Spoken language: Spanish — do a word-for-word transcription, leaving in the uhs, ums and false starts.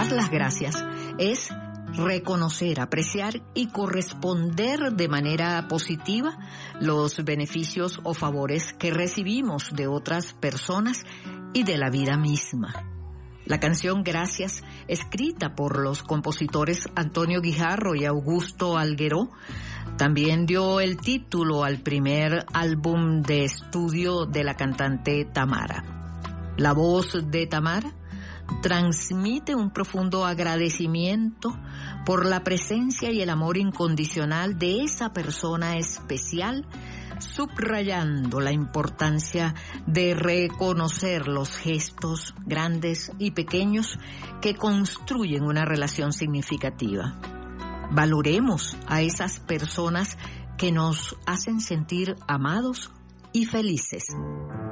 dar las gracias es reconocer, apreciar y corresponder de manera positiva los beneficios o favores que recibimos de otras personas y de la vida misma. La canción Gracias, escrita por los compositores Antonio Guijarro y Augusto Algueró, también dio el título al primer álbum de estudio de la cantante Tamara. La voz de Tamara transmite un profundo agradecimiento por la presencia y el amor incondicional de esa persona especial, subrayando la importancia de reconocer los gestos grandes y pequeños que construyen una relación significativa. Valoremos a esas personas que nos hacen sentir amados y felices.